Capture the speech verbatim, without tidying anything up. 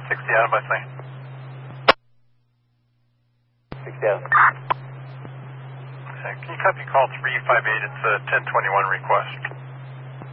sixty Adam by Saint. sixty Adam. Uh, can you copy call three five eight? It's a ten twenty-one request.